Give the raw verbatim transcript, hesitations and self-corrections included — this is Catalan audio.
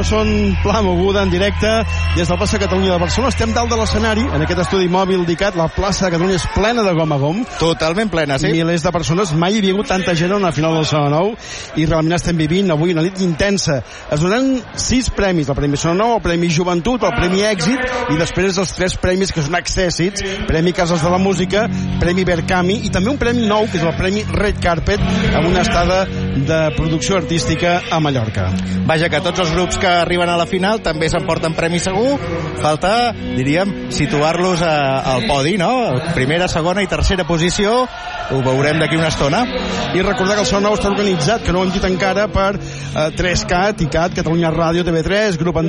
Son Pla Moguda en directe des del plaça Catalunya de Barcelona. Estem dalt de l'escenari, en aquest estudi mòbil dedicat. La plaça de Catalunya és plena de gom a gom. Totalment plena, sí. Milers de persones. Mai hi havia hagut tanta gent a una final del Sona Nou i realment estem vivint avui una nit intensa. Es donen sis premis, el Premi Sona Nou, el Premi Joventut, el Premi Èxit i després els tres premis que són accèssits, Premi Cases de la Música, Premi Berkami i també un premi nou que és el Premi Red Carpet amb una estada de producció artística a Mallorca. Vaja, que tots els grups que arriben a la final també s'emporten premi segur. Falta, diríem, situar-los a, al podi, no? Primera, segona i tercera posició. Ho veurem d'aquí una estona. I recordar que el Sona Nou està organitzat, que no ho hem dit encara, per eh, tres cat, ICAT, Catalunya Ràdio, T V tres, Grup